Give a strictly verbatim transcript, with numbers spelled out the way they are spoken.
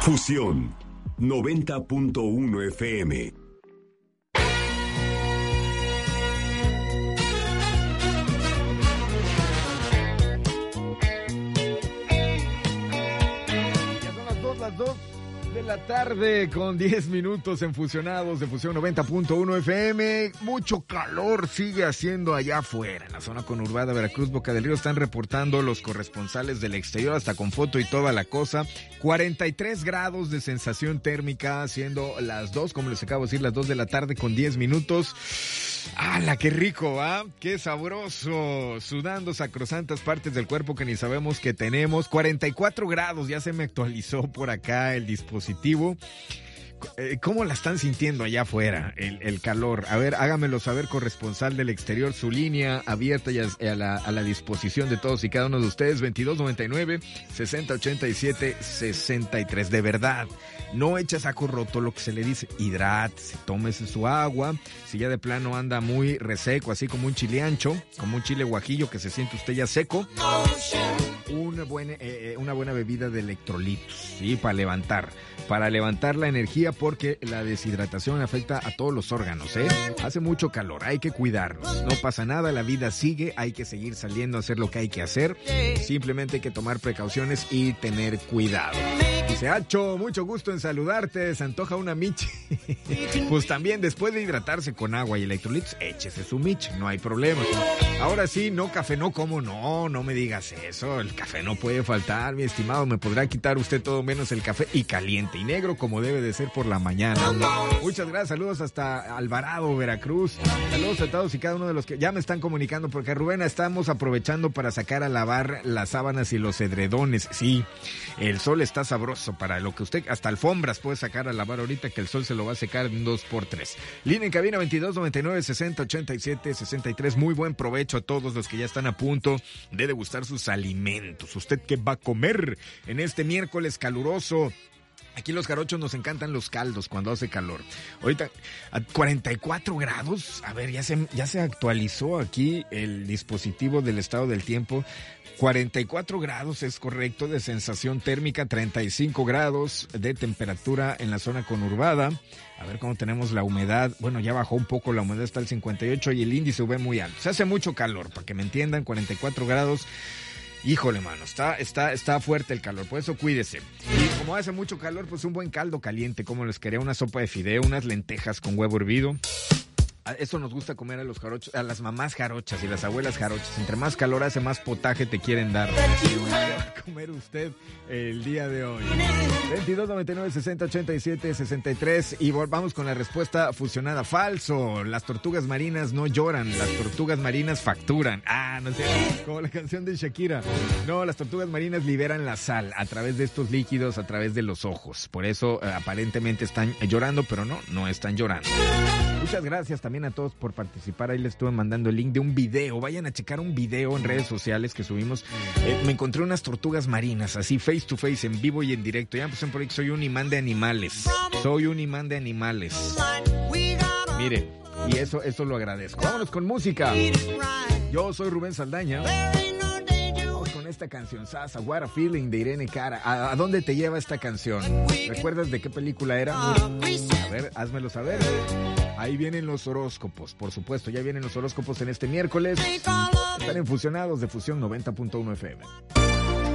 Fusión noventa punto uno F M. Ya son las dos, las dos de la tarde con diez minutos en Fusionados de Fusión noventa punto uno F M. Mucho calor sigue haciendo allá afuera, en la zona conurbada Veracruz, Boca del Río. Están reportando los corresponsales del exterior, hasta con foto y toda la cosa. cuarenta y tres grados de sensación térmica, siendo las dos, como les acabo de decir, las dos de la tarde con diez minutos. ¡Hala, qué rico, ah! ¡Qué sabroso! Sudando sacrosantas partes del cuerpo que ni sabemos que tenemos. cuarenta y cuatro grados, ya se me actualizó por acá el dispositivo. ¿Cómo la están sintiendo allá afuera, el, el calor? A ver, hágamelo saber, corresponsal del exterior, su línea abierta y a, a, la, a la disposición de todos y cada uno de ustedes, veintidós noventa y nueve, sesenta ochenta y siete, sesenta y tres. De verdad, no echa saco roto, lo que se le dice, hidrátese, tómese su agua. Si ya de plano anda muy reseco, así como un chile ancho, como un chile guajillo que se siente usted ya seco, una buena, eh, una buena bebida de electrolitos, ¿sí? Para levantar, para levantar la energía, porque la deshidratación afecta a todos los órganos, ¿eh? Hace mucho calor, hay que cuidarnos, no pasa nada, la vida sigue, hay que seguir saliendo a hacer lo que hay que hacer, simplemente hay que tomar precauciones y tener cuidado. Dice Hacho, mucho gusto en saludarte, se antoja una michi. Pues también, después de hidratarse con agua y electrolitos, échese su michi, no hay problema. Ahora sí, no café, no como, no, no me digas eso, el café no puede faltar, mi estimado, me podrá quitar usted todo menos el café, y caliente y negro como debe de ser por la mañana. Muchas gracias, saludos hasta Alvarado, Veracruz. Saludos a todos y cada uno de los que ya me están comunicando, porque Rubén, estamos aprovechando para sacar a lavar las sábanas y los edredones. Sí, el sol está sabroso para lo que usted, hasta alfombras puede sacar a lavar ahorita, que el sol se lo va a secar en dos por tres. Línea en cabina veintidós noventa y nueve, sesenta ochenta y siete, sesenta y tres. Muy buen provecho a todos los que ya están a punto de degustar sus alimentos. ¿Usted qué va a comer en este miércoles caluroso? Aquí los jarochos nos encantan los caldos cuando hace calor. Ahorita a cuarenta y cuatro grados. A ver, ya se, ya se actualizó aquí el dispositivo del estado del tiempo. cuarenta y cuatro grados es correcto de sensación térmica, treinta y cinco grados de temperatura en la zona conurbada. A ver cómo tenemos la humedad. Bueno, ya bajó un poco, la humedad está al cincuenta y ocho y el índice ve muy alto. Se hace mucho calor, para que me entiendan, cuarenta y cuatro grados. Híjole, mano, está, está, está fuerte el calor, por eso cuídese. Y como hace mucho calor, pues un buen caldo caliente, como les quería, una sopa de fideo, unas lentejas con huevo hervido. Eso nos gusta comer a los jarochos, a las mamás jarochas y las abuelas jarochas. Entre más calor hace, más potaje te quieren dar. ¿Qué va a comer usted el día de hoy? veintidós noventa y nueve, sesenta ochenta y siete, sesenta y tres. Y vamos con la respuesta fusionada. Falso. Las tortugas marinas no lloran. Las tortugas marinas facturan. Ah, no sé, como la canción de Shakira. No, las tortugas marinas liberan la sal a través de estos líquidos, a través de los ojos. Por eso eh, aparentemente están llorando, pero no, no están llorando. Muchas gracias también a todos por participar. Ahí les estuve mandando el link de un video. Vayan a checar un video en redes sociales que subimos. Eh, me encontré unas tortugas marinas, así face to face, en vivo y en directo. Ya pues por ahí, soy un imán de animales. Soy un imán de animales. Mire, y eso, eso lo agradezco. Vámonos con música. Yo soy Rubén Saldaña. Vamos con esta canción, Sasa, What a Feeling, de Irene Cara. ¿A, a dónde te lleva esta canción? ¿Recuerdas de qué película era? A ver, házmelo saber. Ahí vienen los horóscopos, por supuesto, ya vienen los horóscopos en este miércoles. Están en Fusionados de Fusión noventa punto uno F M.